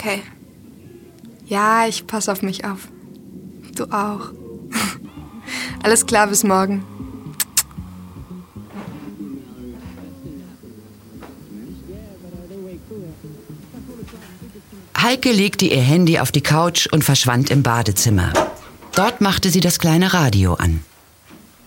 Okay. Ja, ich passe auf mich auf. Du auch. Alles klar, bis morgen. Heike legte ihr Handy auf die Couch und verschwand im Badezimmer. Dort machte sie das kleine Radio an.